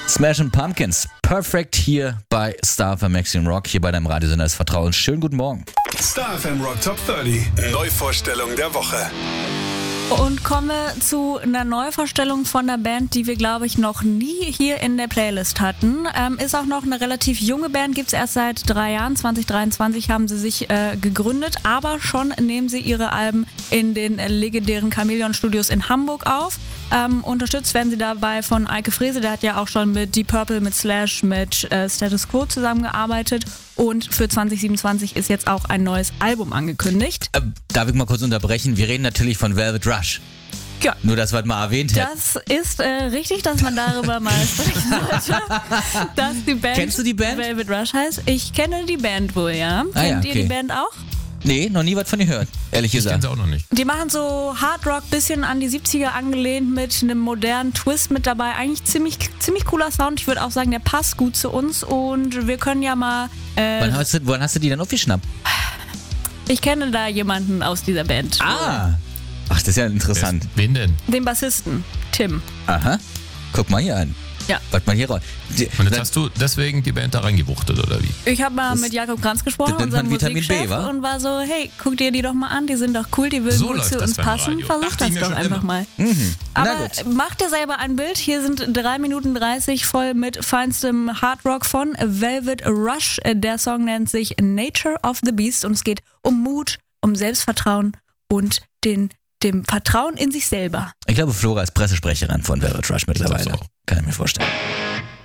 Smashing Pumpkins, Perfect hier bei Star FM Maximum Rock, hier bei deinem Radiosender des Vertrauens. Schönen guten Morgen. Star FM Rock Top 30, Neuvorstellung der Woche. Und kommen wir zu einer Neuvorstellung von einer Band, die wir, glaube ich, noch nie hier in der Playlist hatten. Ist auch noch eine relativ junge Band, gibt es erst seit 3 Jahren. 2023 haben sie sich gegründet, aber schon nehmen sie ihre Alben in den legendären Chameleon Studios in Hamburg auf. Unterstützt werden sie dabei von Eike Frese, der hat ja auch schon mit Deep Purple, mit Slash, mit Status Quo zusammengearbeitet. Und für 2027 ist jetzt auch ein neues Album angekündigt. Darf ich mal kurz unterbrechen? Wir reden natürlich von Velvet Rush. Ja. Nur, dass wir es mal erwähnt hätten. Das ist richtig, dass man darüber mal sprechen sollte, dass die Band Kennst du die Band? Velvet Rush heißt. Ich kenne die Band wohl, ja. Ah, Kennt ja, ihr die okay. Band auch? Nee, noch nie was von ihr gehört, ehrlich Ich kenne gesagt. sie auch noch nicht. Die machen so Hard Rock, bisschen an die 70er angelehnt mit einem modernen Twist mit dabei. Eigentlich ziemlich cooler Sound. Ich würde auch sagen, der passt gut zu uns und wir können ja mal... Wann hast du die denn aufgeschnappt? Ich kenne da jemanden aus dieser Band. Ah! Ach, das ist ja interessant. Wen denn? Den Bassisten, Tim. Aha. Guck mal hier an. Ja. Was mal hier raus. Und jetzt hast du deswegen die Band da reingewuchtet, oder wie? Ich habe mal mit Jakob Kranz gesprochen, das nennt unserem man Vitamin B, Musikchef, wa? und war so, hey, guck dir die doch mal an, die sind doch cool, die würden So gut läuft zu das uns beim passen. Radio. Versuch Dachte das ich mir doch schon einfach immer. mal. Na Aber gut. mach dir selber ein Bild. Hier sind 3 Minuten 30 voll mit feinstem Hardrock von Velvet Rush. Der Song nennt sich Nature of the Beast und es geht um Mut, um Selbstvertrauen und dem Vertrauen in sich selber. Ich glaube, Flora ist Pressesprecherin von Velvet Rush mittlerweile. Das auch. Kann ich mir vorstellen.